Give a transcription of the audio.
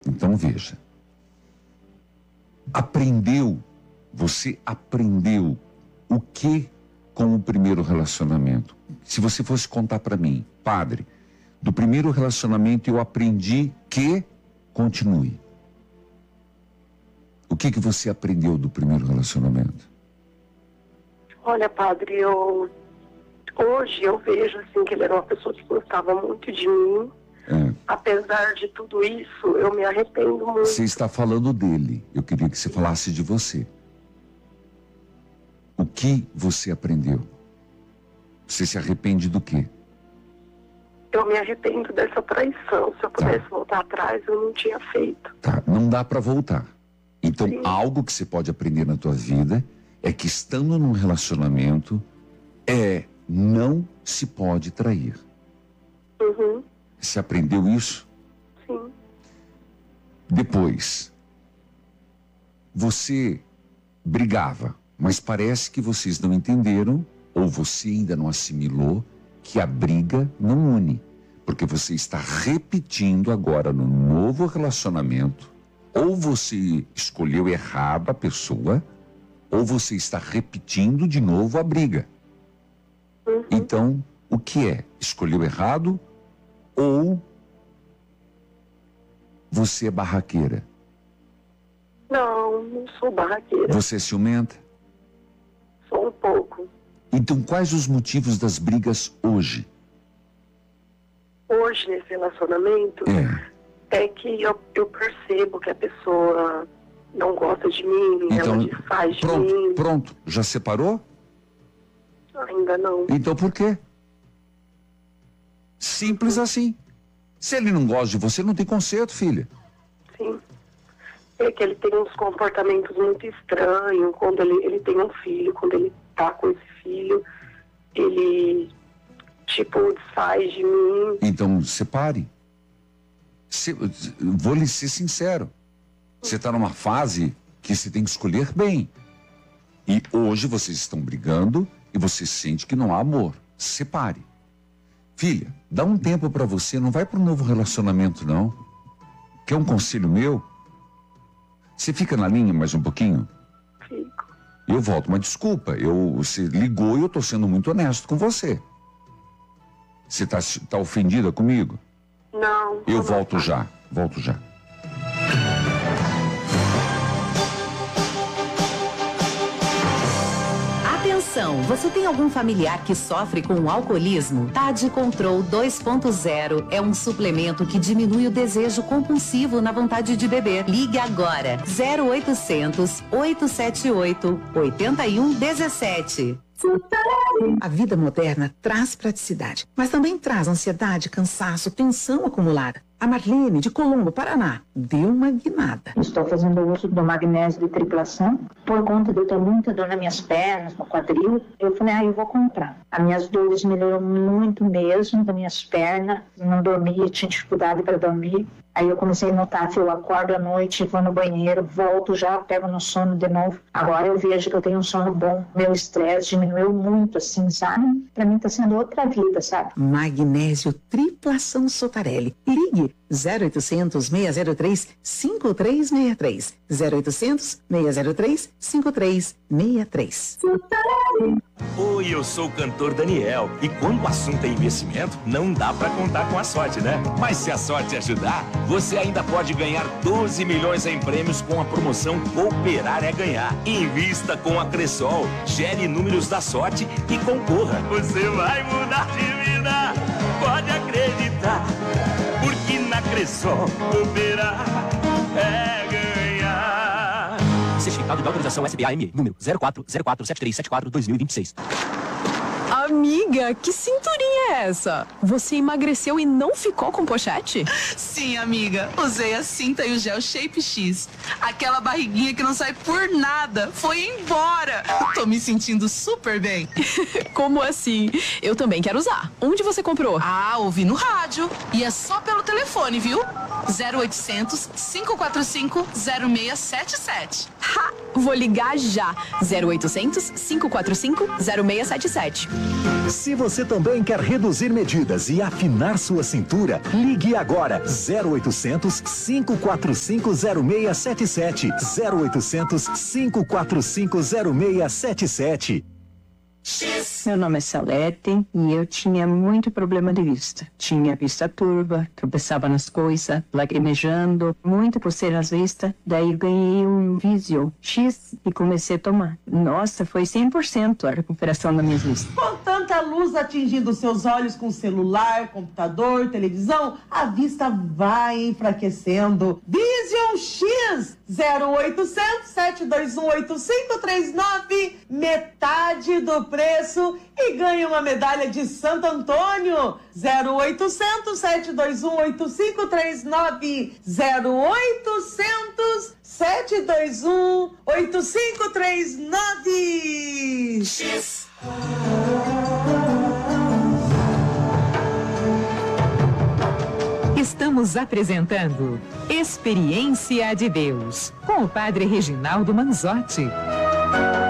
Então veja. Você aprendeu o que com o primeiro relacionamento? Se você fosse contar para mim, padre, do primeiro relacionamento eu aprendi que continue. O que você aprendeu do primeiro relacionamento? Olha, padre, hoje eu vejo assim que ele era uma pessoa que gostava muito de mim. Apesar de tudo isso, eu me arrependo muito. Você está falando dele. Eu queria que você falasse de você. O que você aprendeu? Você se arrepende do quê? Eu me arrependo dessa traição. Se eu pudesse voltar atrás, eu não tinha feito. Tá, não dá para voltar. Então, Sim. algo que você pode aprender na tua vida é que estando num relacionamento, não se pode trair. Uhum. Você aprendeu isso? Sim. Depois, você brigava, mas parece que vocês não entenderam, ou você ainda não assimilou, que a briga não une. Porque você está repetindo agora no novo relacionamento, ou você escolheu errado a pessoa, ou você está repetindo de novo a briga. Uhum. Então, o que é? Escolheu errado ou você é barraqueira? Não sou barraqueira. Você é ciumenta? Sou um pouco. Então, quais os motivos das brigas hoje? Hoje, nesse relacionamento, é que eu percebo que a pessoa não gosta de mim, Então, ela desfaz de mim. Pronto. Já separou? Ainda não. Então, por quê? Simples assim. Se ele não gosta de você, não tem conserto, filha. Sim. É que ele tem uns comportamentos muito estranhos. Quando ele tem um filho, quando ele tá com esse filho, ele, desfaz de mim. Então, separe. Vou lhe ser sincero. Você está numa fase que você tem que escolher bem. E hoje vocês estão brigando e você sente que não há amor. Separe. Filha, dá um tempo para você, não vai para um novo relacionamento, não. Quer um conselho meu? Você fica na linha mais um pouquinho? Fico. Eu volto, mas desculpa, você ligou e eu tô sendo muito honesto com você. Você tá ofendida comigo? Não. Eu volto já. Atenção, você tem algum familiar que sofre com o alcoolismo? TAD Control 2.0 é um suplemento que diminui o desejo compulsivo na vontade de beber. Ligue agora, 0800 878 8117. A vida moderna traz praticidade, mas também traz ansiedade, cansaço, tensão acumulada. A Marlene, de Colombo, Paraná, deu uma guinada. Estou fazendo uso do magnésio de triplação por conta de eu ter muita dor nas minhas pernas, no quadril. Eu falei, eu vou comprar. As minhas dores melhoraram muito mesmo, das minhas pernas. Não dormia, tinha dificuldade para dormir. Aí eu comecei a notar que eu acordo à noite, vou no banheiro, volto já, pego no sono de novo. Agora eu vejo que eu tenho um sono bom. Meu estresse diminuiu muito, assim, sabe? Pra mim tá sendo outra vida, sabe? Magnésio Triplação Sotarelli. Ligue 0800 603 5363. 0800 603 5363. Oi, eu sou o cantor Daniel. E quando o assunto é investimento, não dá pra contar com a sorte, né? Mas se a sorte ajudar, você ainda pode ganhar 12 milhões em prêmios com a promoção Cooperar é Ganhar. Invista com a Cressol, gere números da sorte e concorra. Você vai mudar de vida, pode acreditar. Porque na Cressol, cooperar é ganhar. Certificado de autorização SBAM, número 04047374-2026. Amiga, que cinturinha é essa? Você emagreceu e não ficou com pochete? Sim, amiga. Usei a cinta e o gel Shape X. Aquela barriguinha que não sai por nada foi embora. Tô me sentindo super bem. Como assim? Eu também quero usar. Onde você comprou? Ouvi no rádio. E é só pelo telefone, viu? 0800 545 0677. Ha! Vou ligar já. 0800 545 0677. Se você também quer reduzir medidas e afinar sua cintura, ligue agora 0800 545 0677. 0800 545 0677. Meu nome é Salete e eu tinha muito problema de vista. Tinha vista turva, tropeçava nas coisas, lacrimejando, muita coceira nas vistas. Daí ganhei um Vision X e comecei a tomar. Nossa, foi 100% a recuperação das minhas vistas. Com tanta luz atingindo seus olhos com celular, computador, televisão, a vista vai enfraquecendo. Vision X 0800 721 8539, metade do preço e ganha uma medalha de Santo Antônio. 0800 721 8539, 0800 721 8539. X. Estamos apresentando Experiência de Deus com o Padre Reginaldo Manzotti.